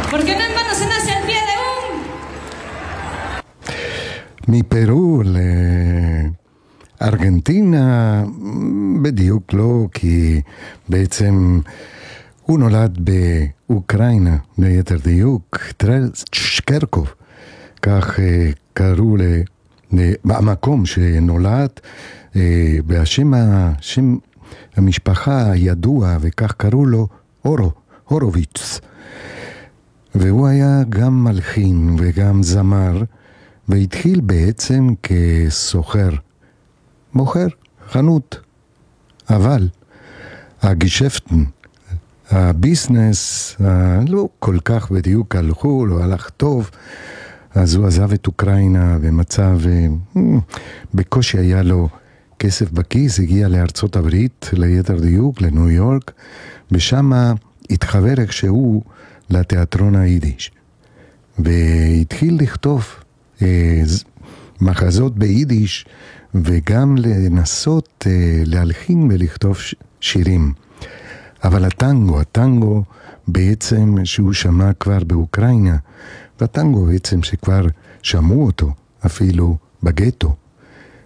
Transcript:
¿Por qué no en vano se nace al pie de un? מפרו לארגנטינה, בדיוק לא, כי בעצם הוא נולד באוקראינה, ליתר דיוק, טרצ'קרקוב, כך קראו במקום שנולד, והשם המשפחה הידוע, וכך קראו לו הורוביץ. והוא היה גם מלחין וגם זמר, והתחיל בעצם כסוחר, מוכר, חנות. אבל הגישפטן, הביזנס, לא כל כך בדיוק הלכו, לא הלך טוב, אז הוא עזב את אוקראינה ומצב, בקושי היה לו כסף בכיס, הגיע לארצות הברית, ליתר דיוק, לניו יורק, ושם התחבר איכשהו לתיאטרון היידיש. והתחיל לכתוב מחזות ביידיש, וגם לנסות להלחין ולכתוב שירים. אבל הטנגו בעצם שהוא שמע כבר באוקראינה, והטנגו בעצם שכבר שמעו אותו אפילו בגטו,